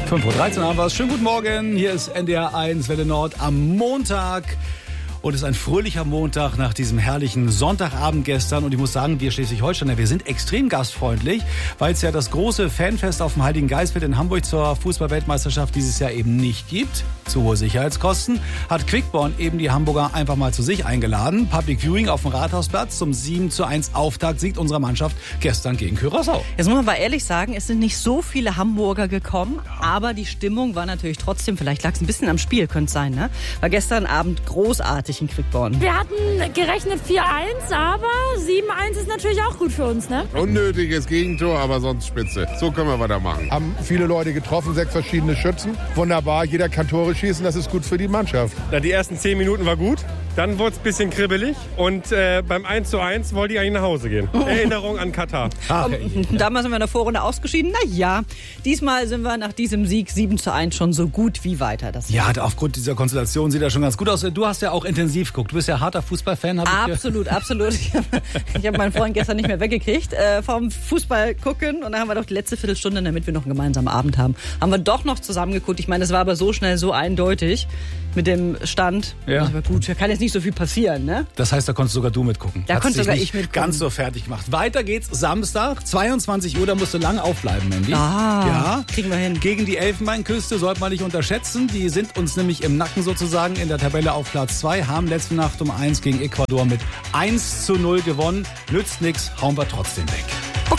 5:13 Uhr haben wir es. Schönen guten Morgen. Hier ist NDR 1 Welle Nord am Montag. Und es ist ein fröhlicher Montag nach diesem herrlichen Sonntagabend gestern. Und ich muss sagen, wir Schleswig-Holsteiner, wir sind extrem gastfreundlich, weil es ja das große Fanfest auf dem Heiligen Geistfeld in Hamburg zur Fußball-Weltmeisterschaft dieses Jahr eben nicht gibt. Zu hohe Sicherheitskosten. Hat Quickborn eben die Hamburger einfach mal zu sich eingeladen. Public Viewing auf dem Rathausplatz zum 7:1 Auftaktsieg unserer Mannschaft gestern gegen Curaçao. Jetzt muss man mal ehrlich sagen, es sind nicht so viele Hamburger gekommen, aber die Stimmung war natürlich trotzdem, vielleicht lag es ein bisschen am Spiel, könnte es sein, ne? War gestern Abend großartig in Quickborn. Wir hatten gerechnet 4:1, aber 7:1 ist natürlich auch gut für uns, ne? Unnötiges Gegentor, aber sonst spitze. So können wir weitermachen. Haben viele Leute getroffen, 6 verschiedene Schützen. Wunderbar, jeder kann Tore schießen, das ist gut für die Mannschaft. Ja, die ersten 10 Minuten war gut, dann wurde es ein bisschen kribbelig und beim 1:1 wollte ich eigentlich nach Hause gehen. Erinnerung an Katar. Damals sind wir in der Vorrunde ausgeschieden. Naja, diesmal sind wir nach diesem Sieg 7:1 schon so gut wie weiter. Ja, aufgrund dieser Konstellation sieht das schon ganz gut aus. Du hast ja auch intensiv geguckt. Du bist ja harter Fußballfan. Absolut. Ich habe meinen Freund gestern nicht mehr weggekriegt vom Fußball gucken. Und dann haben wir doch die letzte Viertelstunde, damit wir noch einen gemeinsamen Abend haben wir doch noch zusammen geguckt. Ich meine, es war aber so schnell, so eindeutig mit dem Stand. Ja. Aber gut, da kann jetzt nicht so viel passieren, ne? Das heißt, da konntest sogar du mitgucken. Da konnte sogar ich mitgucken. Ganz so fertig gemacht. Weiter geht's Samstag, 22 Uhr. Da musst du lange aufbleiben, Mandy. Ja, kriegen wir hin. Gegen die Elfenbeinküste sollte man nicht unterschätzen. Die sind uns nämlich im Nacken sozusagen in der Tabelle auf Platz 2. Haben letzte Nacht um 1 gegen Ecuador mit 1:0 gewonnen. Nützt nix, hauen wir trotzdem weg.